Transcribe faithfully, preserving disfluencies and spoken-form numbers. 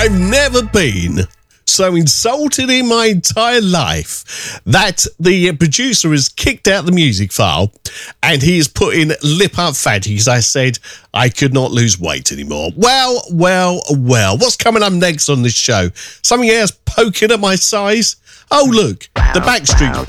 I've never been so insulted in my entire life that the producer has kicked out the music file and he has put in lip up fatties. I said I could not lose weight anymore. Well, well, well. What's coming up next on this show? Something else poking at my size? Oh, look, the Backstreet